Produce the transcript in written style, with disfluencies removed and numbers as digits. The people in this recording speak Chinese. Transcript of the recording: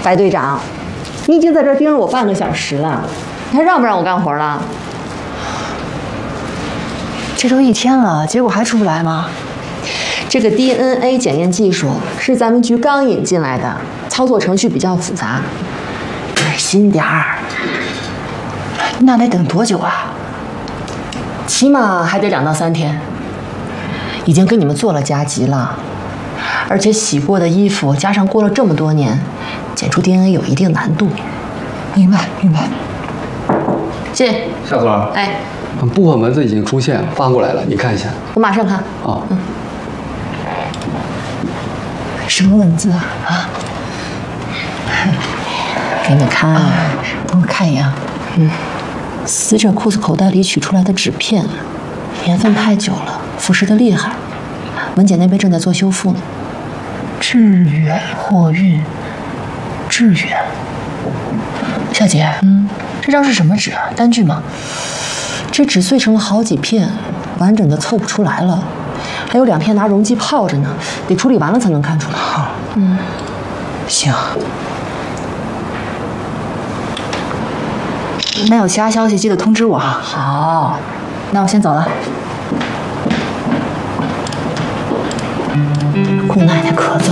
白队长，你已经在这儿盯了我半个小时了，你还让不让我干活了？ 这都1天了，结果还出不来吗？ 这个 DNA 检验技术是咱们局刚引进来的，操作程序比较复杂。耐心点儿。 那得等多久啊？ 起码还得2到3天。已经给你们做了加急了，而且洗过的衣服加上过了这么多年，检出 DNA 有一定难度。 明白。 进。 夏总， 哎， 部分文字已经出现发过来了，你看一下。 我马上看。 啊。 什么文字啊？啊？ 给你看， 我看一眼。 死者裤子口袋里取出来的纸片，年份太久了，腐蚀的厉害。文检那边正在做修复呢。 致远货运，致远。小姐，这张是什么纸啊？单据吗？ 这纸碎成了好几片，完整的凑不出来了。还有2片拿溶剂泡着呢，得处理完了才能看出来。 行。那有其他消息记得通知我啊。 好， 那我先走了。 姑奶奶可走。